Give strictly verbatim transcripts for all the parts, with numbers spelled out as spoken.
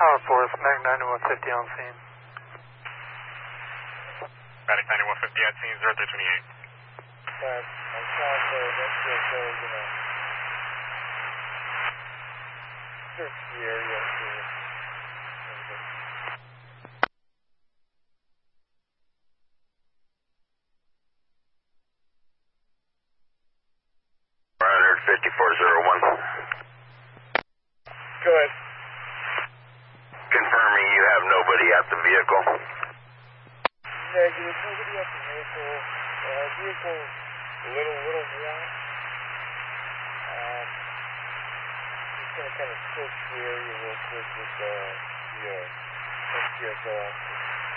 Power Force, Mag ninety-one fifty on scene. Medic ninety-one fifty at scene, zero three twenty-eight. But I'm trying to, that's just so, you know, search the area for everything. one fifty-four zero one. Good. Confirming you have nobody at the vehicle. Negative, nobody at the vehicle. Uh, vehicle a little, little warm. Um, just gonna kind of search the area real quick with, uh, the, uh, S P S O officer.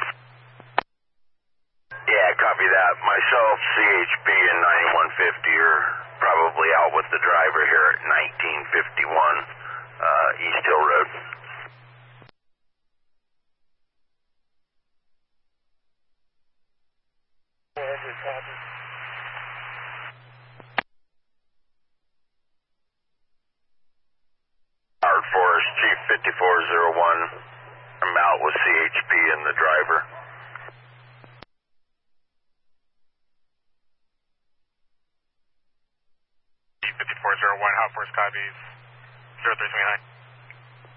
Yeah, copy that. Myself, C H P, and ninety-one fifty are probably out with the driver here at nineteen fifty-one uh, East Hill Road. four hundred copy. Hard Forest, Chief fifty-four zero one. I'm out with C H P and the driver. fifty-four zero one, Hot Force copies, zero three twenty-nine.